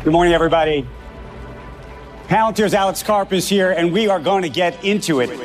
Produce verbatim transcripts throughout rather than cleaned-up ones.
Good morning, everybody. Palantir's Alex Karp is here, and we are going to get into it.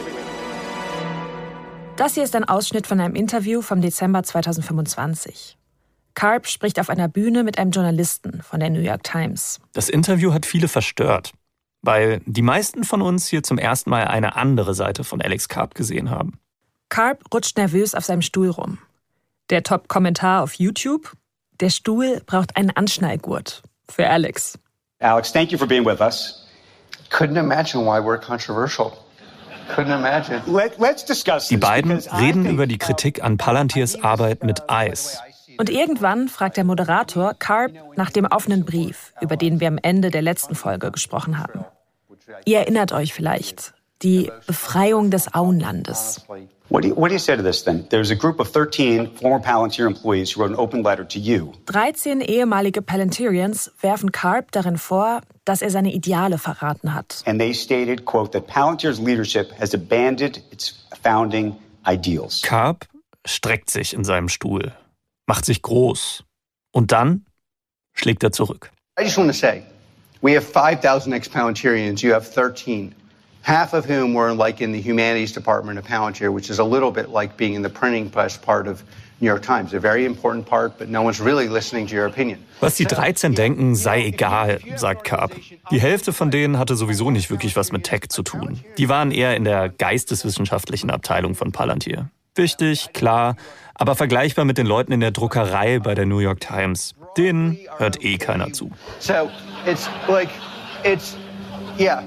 Das hier ist ein Ausschnitt von einem Interview vom Dezember zweitausendfünfundzwanzig. Karp spricht auf einer Bühne mit einem Journalisten von der New York Times. Das Interview hat viele verstört, weil die meisten von uns hier zum ersten Mal eine andere Seite von Alex Karp gesehen haben. Karp rutscht nervös auf seinem Stuhl rum. Der Top-Kommentar auf YouTube: Der Stuhl braucht einen Anschnallgurt. Für Alex. Alex, thank you for being with us. Couldn't imagine why we're controversial. Couldn't imagine. Let, let's discuss Die this, beiden because I reden think- über die Kritik an Palantirs Arbeit mit ICE. Und irgendwann fragt der Moderator Karp nach dem offenen Brief, über den wir am Ende der letzten Folge gesprochen haben. Ihr erinnert euch vielleicht, die Befreiung des Auenlandes. What do you, what do you say to this then? There's a group of thirteen former Palantir employees who wrote an open letter to you. dreizehn ehemalige Palantirians werfen Karp darin vor, dass er seine Ideale verraten hat. And they stated, quote, that Palantir's leadership has abandoned its founding ideals. Karp streckt sich in seinem Stuhl, macht sich groß und dann schlägt er zurück. I just want to say, we have five thousand ex-Palantirians, you have thirteen. Half of whom were like in the humanities department of Palantir, which is a little bit like being in the printing press part of New York Times. A very important part, but no one's really listening to your opinion. Was die dreizehn denken, sei egal, sagt Karp. Die Hälfte von denen hatte sowieso nicht wirklich was mit Tech zu tun. Die waren eher in der geisteswissenschaftlichen Abteilung von Palantir. Wichtig, klar, aber vergleichbar mit den Leuten in der Druckerei bei der New York Times. Denen hört eh keiner zu. So it's like, it's, yeah.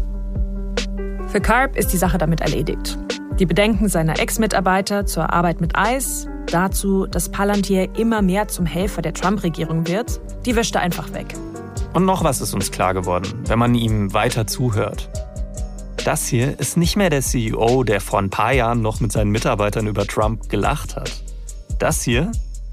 Für Karp ist die Sache damit erledigt. Die Bedenken seiner Ex-Mitarbeiter zur Arbeit mit ICE, dazu, dass Palantir immer mehr zum Helfer der Trump-Regierung wird, die wischt er einfach weg. Und noch was ist uns klar geworden, wenn man ihm weiter zuhört. Das hier ist nicht mehr der C E O, der vor ein paar Jahren noch mit seinen Mitarbeitern über Trump gelacht hat. Das hier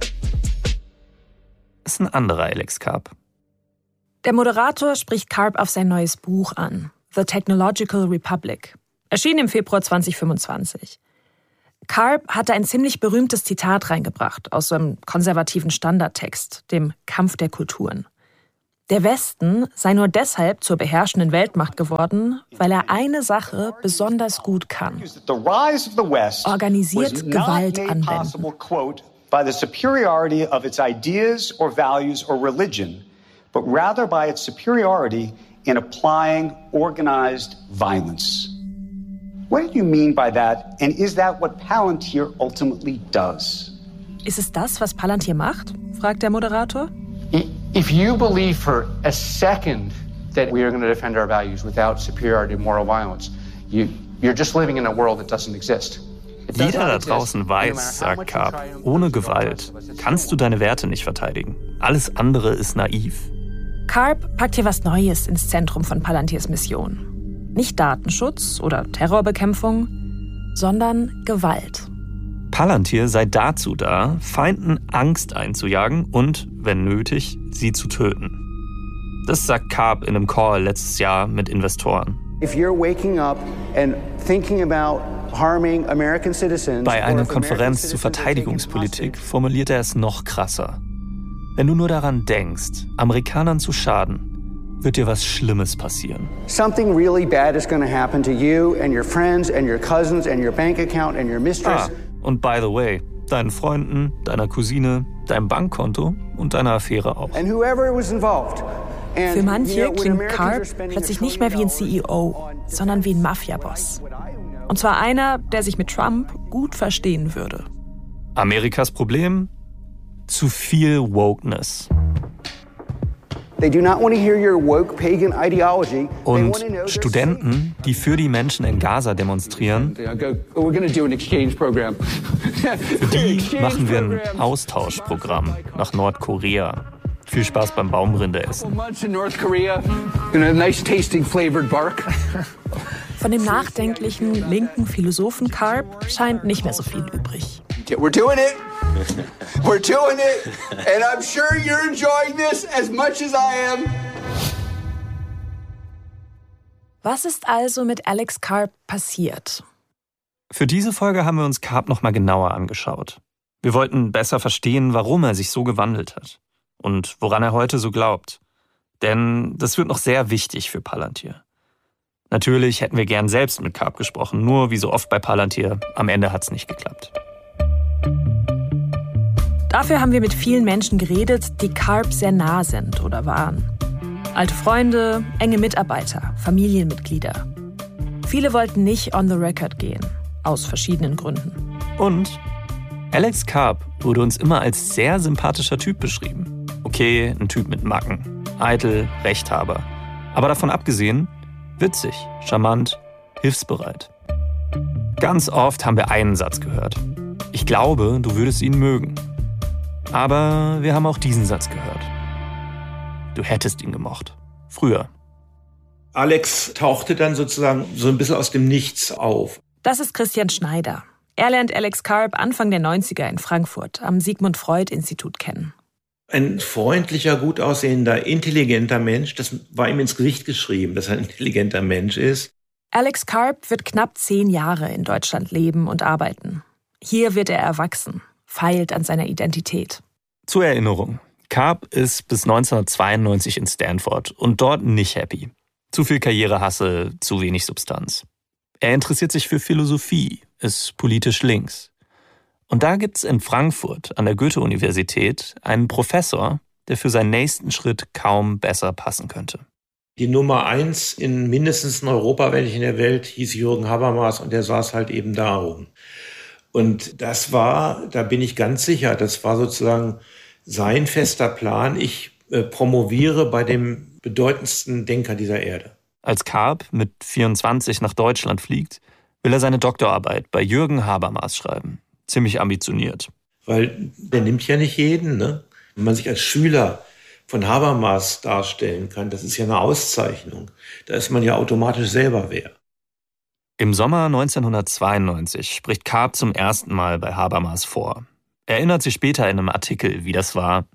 ist ein anderer Alex Karp. Der Moderator spricht Karp auf sein neues Buch an, The Technological Republic, erschien im Februar zweitausendfünfundzwanzig. Karp hatte ein ziemlich berühmtes Zitat reingebracht aus so einem konservativen Standardtext, dem Kampf der Kulturen. Der Westen sei nur deshalb zur beherrschenden Weltmacht geworden, weil er eine Sache besonders gut kann: organisiert Gewalt anwenden. By the superiority of its ideas or values or religion, but rather by its superiority in applying organized violence. What did you mean by that, and is that what Palantir ultimately does? Ist es das, was Palantir macht? Fragt der Moderator. If you believe for a second that we are going to defend our values without superiority and moral violence, you, you're just living in a world that doesn't exist. Jeder da draußen weiß, sagt Karp, ohne Gewalt kannst du deine Werte nicht verteidigen. Alles andere ist naiv. Karp packt hier was Neues ins Zentrum von Palantirs Mission. Nicht Datenschutz oder Terrorbekämpfung, sondern Gewalt. Palantir sei dazu da, Feinden Angst einzujagen und, wenn nötig, sie zu töten. Das sagt Karp in einem Call letztes Jahr mit Investoren. If you're waking up and thinking about harming American citizens, Bei einer Konferenz zu Verteidigungspolitik formuliert er es noch krasser. Wenn du nur daran denkst, Amerikanern zu schaden, wird dir was Schlimmes passieren. Something really bad is going to happen to you and your friends and your cousins and your bank account and your mistress. Ah, und by the way, deinen Freunden, deiner Cousine, deinem Bankkonto und deiner Affäre auch. And whoever was involved. And, Für manche you know, when klingt Americans Karp are spending plötzlich a nicht mehr wie ein C E O, trillion dollars sondern wie ein Mafia-Boss. Und zwar einer, der sich mit Trump gut verstehen würde. Amerikas Problem? Zu viel Wokeness. They do not want to hear your woke pagan ideology. Und Studenten, die für die Menschen in Gaza demonstrieren, We're going to do an exchange program. für die machen wir ein Austauschprogramm nach Nordkorea. Viel Spaß beim Baumrinde-Essen. Months in North Korea in a nice tasting flavored bark. Von dem nachdenklichen linken Philosophen Karp scheint nicht mehr so viel übrig. We're doing it. We're doing it. And I'm sure you're enjoying this as much as I am. Was ist also mit Alex Karp passiert? Für diese Folge haben wir uns Karp noch mal genauer angeschaut. Wir wollten besser verstehen, warum er sich so gewandelt hat und woran er heute so glaubt. Denn das wird noch sehr wichtig für Palantir. Natürlich hätten wir gern selbst mit Karp gesprochen, nur wie so oft bei Palantir, am Ende hat's nicht geklappt. Dafür haben wir mit vielen Menschen geredet, die Karp sehr nah sind oder waren. Alte Freunde, enge Mitarbeiter, Familienmitglieder. Viele wollten nicht on the record gehen, aus verschiedenen Gründen. Und Alex Karp wurde uns immer als sehr sympathischer Typ beschrieben. Okay, ein Typ mit Macken, eitel, Rechthaber. Aber davon abgesehen, witzig, charmant, hilfsbereit. Ganz oft haben wir einen Satz gehört. Ich glaube, du würdest ihn mögen. Aber wir haben auch diesen Satz gehört. Du hättest ihn gemocht. Früher. Alex tauchte dann sozusagen so ein bisschen aus dem Nichts auf. Das ist Christian Schneider. Er lernt Alex Karp Anfang der neunziger in Frankfurt am Sigmund Freud Institut kennen. Ein freundlicher, gut aussehender, intelligenter Mensch, das war ihm ins Gesicht geschrieben, dass er ein intelligenter Mensch ist. Alex Karp wird knapp zehn Jahre in Deutschland leben und arbeiten. Hier wird er erwachsen, feilt an seiner Identität. Zur Erinnerung, Karp ist bis neunzehnhundertzweiundneunzig in Stanford und dort nicht happy. Zu viel Karrierehassel, zu wenig Substanz. Er interessiert sich für Philosophie, ist politisch links. Und da gibt's in Frankfurt an der Goethe-Universität einen Professor, der für seinen nächsten Schritt kaum besser passen könnte. Die Nummer eins in mindestens in Europa, wenn nicht in der Welt, hieß Jürgen Habermas und der saß halt eben da rum. Und das war, da bin ich ganz sicher, das war sozusagen sein fester Plan. Ich äh, promoviere bei dem bedeutendsten Denker dieser Erde. Als Karp mit vierundzwanzig nach Deutschland fliegt, will er seine Doktorarbeit bei Jürgen Habermas schreiben. Ziemlich ambitioniert. Weil der nimmt ja nicht jeden, ne? Wenn man sich als Schüler von Habermas darstellen kann, das ist ja eine Auszeichnung. Da ist man ja automatisch selber wer. Im Sommer neunzehnhundertzweiundneunzig spricht Karp zum ersten Mal bei Habermas vor. Er erinnert sich später in einem Artikel, wie das war.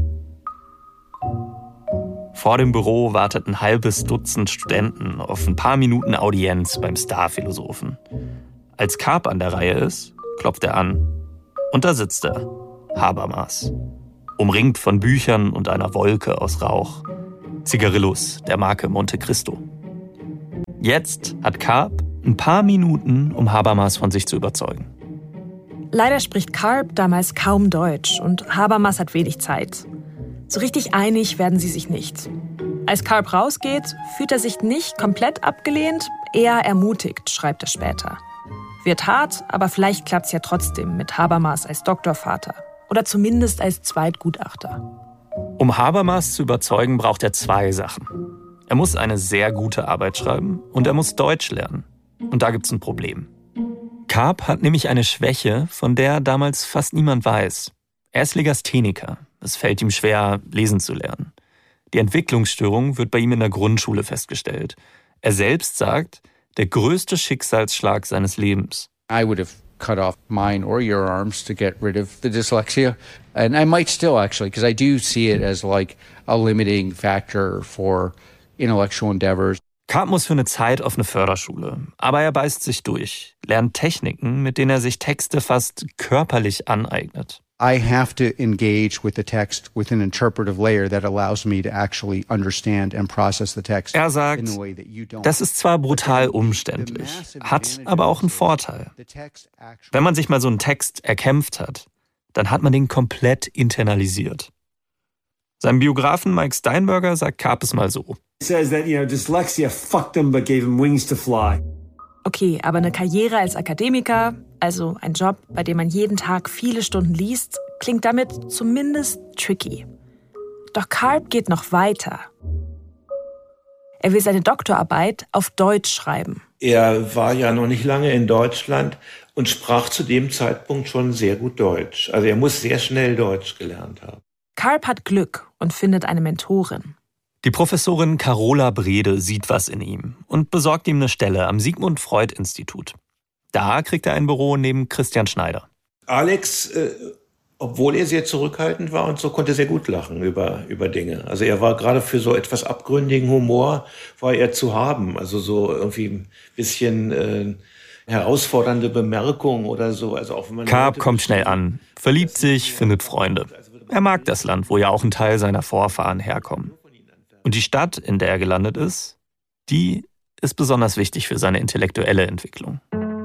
Vor dem Büro wartet ein halbes Dutzend Studenten auf ein paar Minuten Audienz beim Starphilosophen. Als Karp an der Reihe ist, klopft er an. Und da sitzt er, Habermas. Umringt von Büchern und einer Wolke aus Rauch. Zigarillos der Marke Monte Cristo. Jetzt hat Karp ein paar Minuten, um Habermas von sich zu überzeugen. Leider spricht Karp damals kaum Deutsch und Habermas hat wenig Zeit. So richtig einig werden sie sich nicht. Als Karp rausgeht, fühlt er sich nicht komplett abgelehnt, eher ermutigt, schreibt er später. Wird hart, aber vielleicht klappt's ja trotzdem mit Habermas als Doktorvater oder zumindest als Zweitgutachter. Um Habermas zu überzeugen, braucht er zwei Sachen. Er muss eine sehr gute Arbeit schreiben und er muss Deutsch lernen. Und da gibt's ein Problem. Karp hat nämlich eine Schwäche, von der damals fast niemand weiß. Er ist Legastheniker. Es fällt ihm schwer, lesen zu lernen. Die Entwicklungsstörung wird bei ihm in der Grundschule festgestellt. Er selbst sagt, der größte Schicksalsschlag seines Lebens. I would have cut off mine or your arms to get rid of the dyslexia. And I might still actually, because I do see it as like a limiting factor for intellectual endeavors. Karp muss für eine Zeit auf eine Förderschule, aber er beißt sich durch, lernt Techniken, mit denen er sich Texte fast körperlich aneignet. I have to engage with the text with an interpretive layer that allows me to actually understand and process the text. Er sagt, das ist zwar brutal umständlich, hat aber auch einen Vorteil. Wenn man sich mal so einen Text erkämpft hat, dann hat man den komplett internalisiert. Sein Biografen Mike Steinberger sagt Karp es mal so. Okay, aber eine Karriere als Akademiker, also ein Job, bei dem man jeden Tag viele Stunden liest, klingt damit zumindest tricky. Doch Karp geht noch weiter. Er will seine Doktorarbeit auf Deutsch schreiben. Er war ja noch nicht lange in Deutschland und sprach zu dem Zeitpunkt schon sehr gut Deutsch. Also er muss sehr schnell Deutsch gelernt haben. Karp hat Glück und findet eine Mentorin. Die Professorin Carola Brede sieht was in ihm und besorgt ihm eine Stelle am Sigmund Freud Institut. Da kriegt er ein Büro neben Christian Schneider. Alex, äh, obwohl er sehr zurückhaltend war und so, konnte sehr gut lachen über, über Dinge. Also er war gerade für so etwas abgründigen Humor, war er zu haben. Also so irgendwie ein bisschen äh, herausfordernde Bemerkungen oder so. Also auch wenn man Karp kommt schnell an, verliebt sich, findet Freunde. Er mag das Land, wo ja auch ein Teil seiner Vorfahren herkommen. Und die Stadt, in der er gelandet ist, die ist besonders wichtig für seine intellektuelle Entwicklung.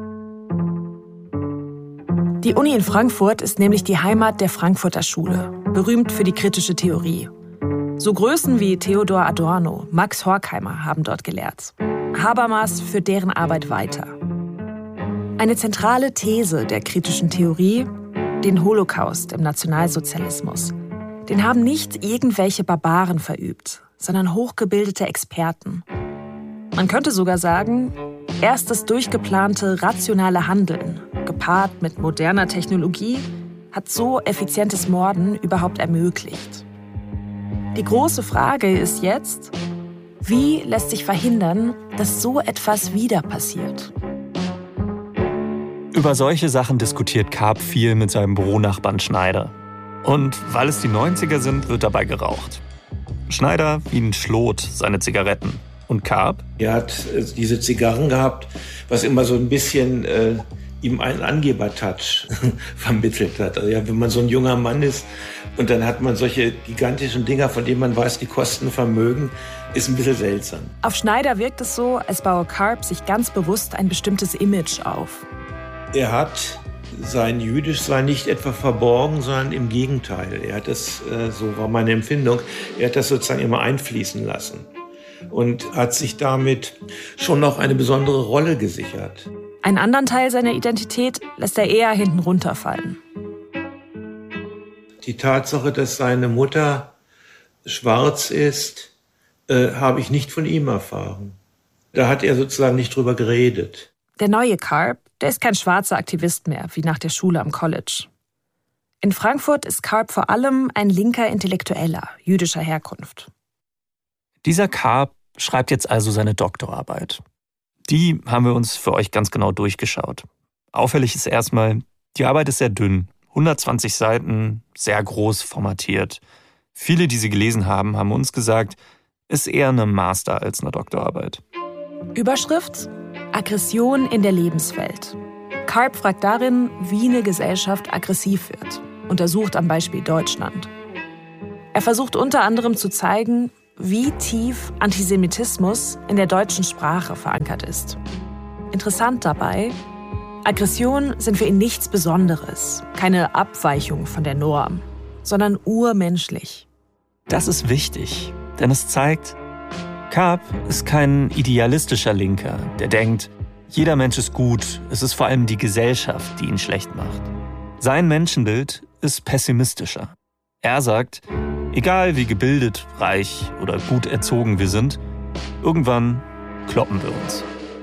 Die Uni in Frankfurt ist nämlich die Heimat der Frankfurter Schule, berühmt für die kritische Theorie. So Größen wie Theodor Adorno, Max Horkheimer haben dort gelehrt. Habermas führt deren Arbeit weiter. Eine zentrale These der kritischen Theorie: den Holocaust im Nationalsozialismus. Den haben nicht irgendwelche Barbaren verübt, sondern hochgebildete Experten. Man könnte sogar sagen, erst das durchgeplante, rationale Handeln, gepaart mit moderner Technologie, hat so effizientes Morden überhaupt ermöglicht. Die große Frage ist jetzt, wie lässt sich verhindern, dass so etwas wieder passiert? Über solche Sachen diskutiert Karp viel mit seinem Büronachbarn Schneider. Und weil es die neunziger sind, wird dabei geraucht. Schneider wie ein Schlot seine Zigaretten. Und Karp? Er hat äh, diese Zigarren gehabt, was immer so ein bisschen äh, ihm einen Angeber-Touch vermittelt hat. Also ja, wenn man so ein junger Mann ist und dann hat man solche gigantischen Dinger, von denen man weiß, die kosten Vermögen, ist ein bisschen seltsam. Auf Schneider wirkt es so, als baue Karp sich ganz bewusst ein bestimmtes Image auf. Er hat sein Jüdischsein nicht etwa verborgen, sondern im Gegenteil. Er hat es, äh, so war meine Empfindung, er hat das sozusagen immer einfließen lassen und hat sich damit schon noch eine besondere Rolle gesichert. Einen anderen Teil seiner Identität lässt er eher hinten runterfallen. Die Tatsache, dass seine Mutter schwarz ist, äh, habe ich nicht von ihm erfahren. Da hat er sozusagen nicht drüber geredet. Der neue Karp, der ist kein schwarzer Aktivist mehr, wie nach der Schule am College. In Frankfurt ist Karp vor allem ein linker Intellektueller jüdischer Herkunft. Dieser Karp schreibt jetzt also seine Doktorarbeit. Die haben wir uns für euch ganz genau durchgeschaut. Auffällig ist erstmal, die Arbeit ist sehr dünn, hundertzwanzig Seiten, sehr groß formatiert. Viele, die sie gelesen haben, haben uns gesagt, ist eher eine Master- als eine Doktorarbeit. Überschrift: Aggression in der Lebenswelt. Karp fragt darin, wie eine Gesellschaft aggressiv wird, untersucht am Beispiel Deutschland. Er versucht unter anderem zu zeigen, wie tief Antisemitismus in der deutschen Sprache verankert ist. Interessant dabei, Aggressionen sind für ihn nichts Besonderes, keine Abweichung von der Norm, sondern urmenschlich. Das ist wichtig, denn es zeigt, Karp ist kein idealistischer Linker, der denkt, jeder Mensch ist gut, es ist vor allem die Gesellschaft, die ihn schlecht macht. Sein Menschenbild ist pessimistischer. Er sagt, egal wie gebildet, reich oder gut erzogen wir sind, irgendwann kloppen wir uns.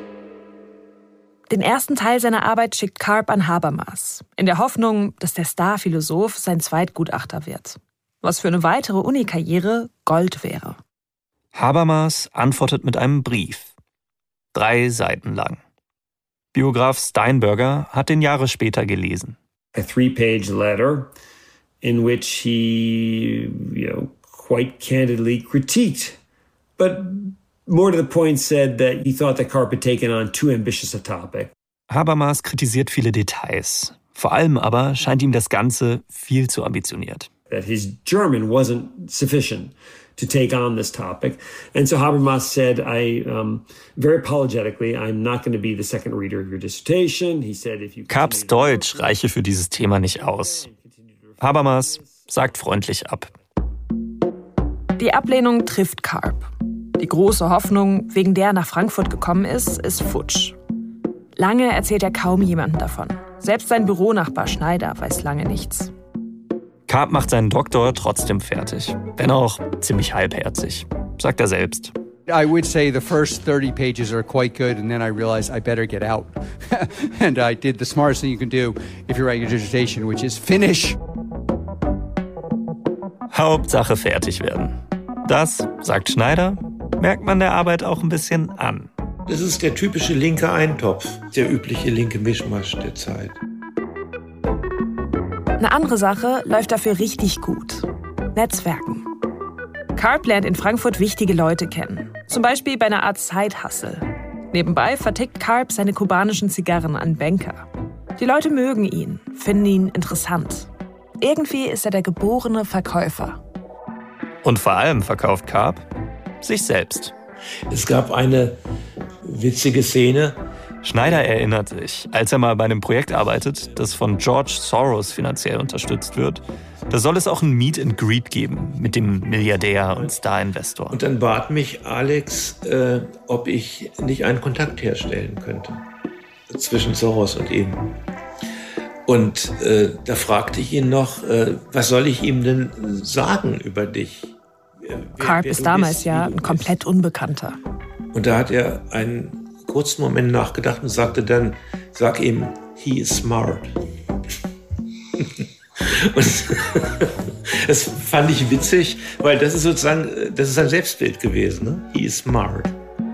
Den ersten Teil seiner Arbeit schickt Karp an Habermas, in der Hoffnung, dass der Starphilosoph sein Zweitgutachter wird. Was für eine weitere Uni-Karriere Gold wäre. Habermas antwortet mit einem Brief. Drei Seiten lang. Biograf Steinberger hat den Jahre später gelesen. A three-page letter in which he, you know, quite candidly critiqued, but more to the point said that he thought that Karp had taken on too ambitious a topic. Habermas kritisiert viele Details. Vor allem aber scheint ihm das Ganze viel zu ambitioniert. That his German wasn't sufficient to take on this topic. And so Habermas said, I, um, very apologetically, I'm not going to be the second reader of your dissertation. He said, if you... Karps Deutsch reiche für dieses Thema nicht aus. Habermas sagt freundlich ab. Die Ablehnung trifft Karp. Die große Hoffnung, wegen der er nach Frankfurt gekommen ist, ist futsch. Lange erzählt er kaum jemandem davon. Selbst sein Büronachbar Schneider weiß lange nichts. Karp macht seinen Doktor trotzdem fertig, wenn auch ziemlich halbherzig, sagt er selbst. I would say the first thirty pages are quite good, and then I realized I better get out. And I did the smartest thing you can do if you're writing a dissertation, which is finish. Hauptsache fertig werden. Das, sagt Schneider, merkt man der Arbeit auch ein bisschen an. Das ist der typische linke Eintopf, der übliche linke Mischmasch der Zeit. Eine andere Sache läuft dafür richtig gut. Netzwerken. Karp lernt in Frankfurt wichtige Leute kennen. Zum Beispiel bei einer Art Side-Hustle. Nebenbei vertickt Karp seine kubanischen Zigarren an Banker. Die Leute mögen ihn, finden ihn interessant. Irgendwie ist er der geborene Verkäufer. Und vor allem verkauft Karp sich selbst. Es gab eine witzige Szene. Schneider erinnert sich, als er mal bei einem Projekt arbeitet, das von George Soros finanziell unterstützt wird, da soll es auch ein Meet and Greet geben mit dem Milliardär und Star-Investor. Und dann bat mich Alex, äh, ob ich nicht einen Kontakt herstellen könnte zwischen Soros und ihm. Und äh, da fragte ich ihn noch, äh, was soll ich ihm denn sagen über dich? Wer, Karp ist damals bist, ja ein komplett bist. Unbekannter. Und da hat er einen kurzen Moment nachgedacht und sagte dann, sag ihm, he is smart. Und das fand ich witzig, weil das ist sozusagen, das ist ein Selbstbild gewesen, ne? He is smart.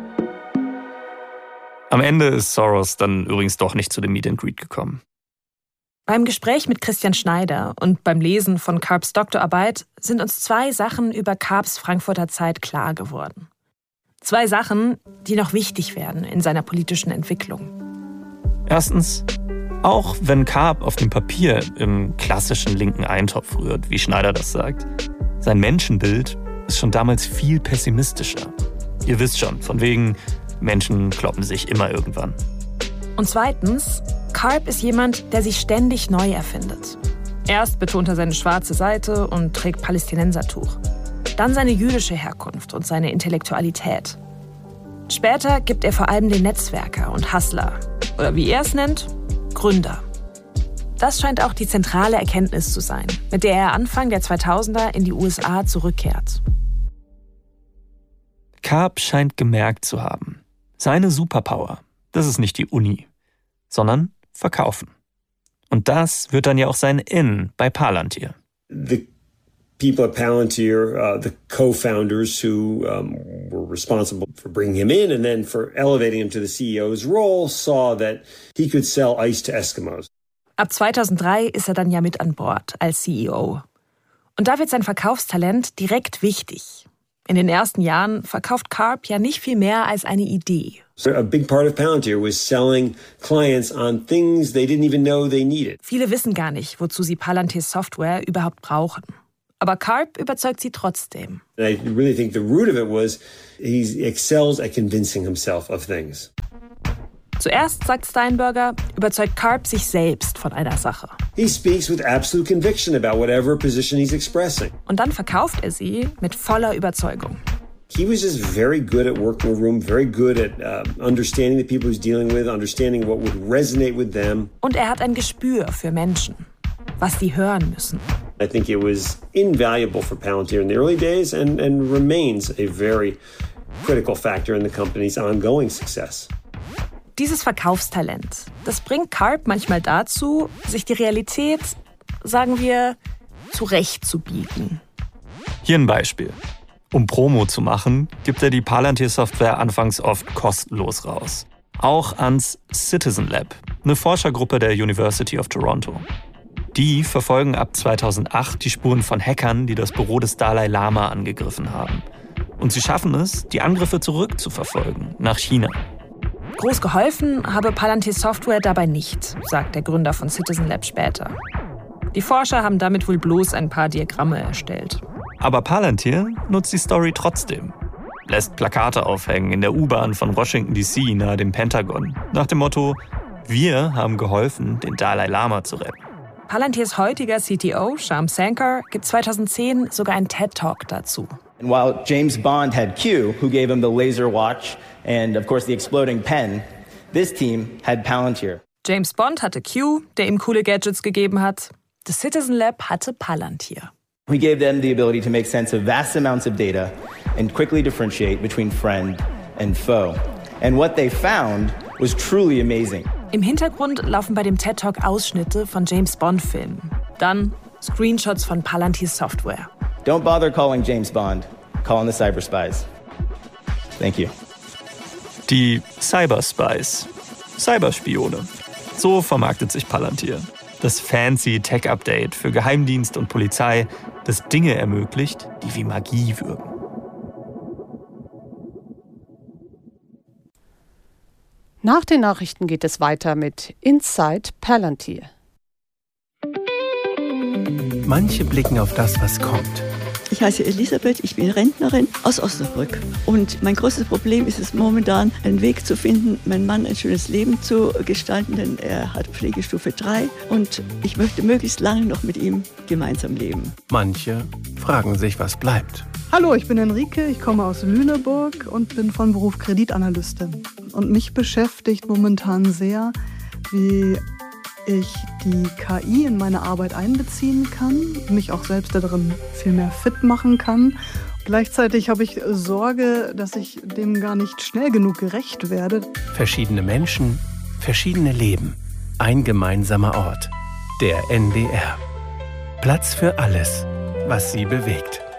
Am Ende ist Soros dann übrigens doch nicht zu dem Meet and Greet gekommen. Beim Gespräch mit Christian Schneider und beim Lesen von Karps Doktorarbeit sind uns zwei Sachen über Karps Frankfurter Zeit klar geworden. Zwei Sachen, die noch wichtig werden in seiner politischen Entwicklung. Erstens, auch wenn Karp auf dem Papier im klassischen linken Eintopf rührt, wie Schneider das sagt, sein Menschenbild ist schon damals viel pessimistischer. Ihr wisst schon, von wegen Menschen kloppen sich immer irgendwann. Und zweitens, Karp ist jemand, der sich ständig neu erfindet. Erst betont er seine schwarze Seite und trägt Palästinensertuch. Dann seine jüdische Herkunft und seine Intellektualität. Später gibt er vor allem den Netzwerker und Hustler, oder wie er es nennt, Gründer. Das scheint auch die zentrale Erkenntnis zu sein, mit der er Anfang der zweitausender in die U S A zurückkehrt. Karp scheint gemerkt zu haben, seine Superpower, das ist nicht die Uni, sondern Verkaufen. Und das wird dann ja auch sein In bei Palantir. The people at Palantir, uh, the co-founders who um, were responsible for bringing him in and then for elevating him to the C E O's role, saw that he could sell ice to Eskimos. Ab zweitausenddrei ist er dann ja mit an Bord als C E O. Und da wird sein Verkaufstalent direkt wichtig. In den ersten Jahren verkauft Karp ja nicht viel mehr als eine Idee. So a big part of Palantir was selling clients on things they didn't even know they needed. Viele wissen gar nicht, wozu sie Palantirs Software überhaupt brauchen. Aber Karp überzeugt sie trotzdem. I really think the root of it was he excels at convincing himself of things. Zuerst, sagt Steinberger, überzeugt Karp sich selbst von einer Sache. He speaks with absolute conviction about whatever position he's expressing. Und dann verkauft er sie mit voller Überzeugung. He was just very good at working the room, very good at uh, understanding the people he's dealing with, understanding what would resonate with them. Und er hat ein Gespür für Menschen, was sie hören müssen. I think it was invaluable for Palantir in the early days and, and remains a very critical factor in the company's ongoing success. Dieses Verkaufstalent, das bringt Karp manchmal dazu, sich die Realität, sagen wir, zurechtzubiegen. Hier ein Beispiel. Um Promo zu machen, gibt er die Palantir-Software anfangs oft kostenlos raus. Auch ans Citizen Lab, eine Forschergruppe der University of Toronto. Die verfolgen ab zweitausendacht die Spuren von Hackern, die das Büro des Dalai Lama angegriffen haben. Und sie schaffen es, die Angriffe zurückzuverfolgen, nach China. Groß geholfen habe Palantir Software dabei nicht, sagt der Gründer von Citizen Lab später. Die Forscher haben damit wohl bloß ein paar Diagramme erstellt. Aber Palantir nutzt die Story trotzdem. Lässt Plakate aufhängen in der U-Bahn von Washington D C nahe dem Pentagon. Nach dem Motto, wir haben geholfen, den Dalai Lama zu retten. Palantirs heutiger C T O, Shyam Sankar, gibt zweitausendzehn sogar einen TED-Talk dazu. And while James Bond had Q, who gave him the laser watch and, of course, the exploding pen, this team had Palantir. James Bond hatte Q, der ihm coole Gadgets gegeben hat. The Citizen Lab hatte Palantir. We gave them the ability to make sense of vast amounts of data and quickly differentiate between friend and foe. And what they found was truly amazing. Im Hintergrund laufen bei dem TED-Talk Ausschnitte von James-Bond-Filmen. Dann Screenshots von Palantir's Software. Don't bother calling James Bond. Call on the Cyberspies. Thank you. Die Cyberspies. Cyberspione. So vermarktet sich Palantir. Das fancy Tech-Update für Geheimdienst und Polizei, das Dinge ermöglicht, die wie Magie wirken. Nach den Nachrichten geht es weiter mit Inside Palantir. Manche blicken auf das, was kommt. Ich Ich heiße Elisabeth, ich bin Rentnerin aus Osnabrück. Und mein größtes Problem ist es momentan, einen Weg zu finden, meinem Mann ein schönes Leben zu gestalten, denn er hat Pflegestufe drei und ich möchte möglichst lange noch mit ihm gemeinsam leben. Manche fragen sich, was bleibt. Hallo, ich bin Henrike, ich komme aus Lüneburg und bin von Beruf Kreditanalystin. Und mich beschäftigt momentan sehr, wie ich die K I in meine Arbeit einbeziehen kann, mich auch selbst darin viel mehr fit machen kann. Gleichzeitig habe ich Sorge, dass ich dem gar nicht schnell genug gerecht werde. Verschiedene Menschen, verschiedene Leben, ein gemeinsamer Ort. Der N D R. Platz für alles, was sie bewegt.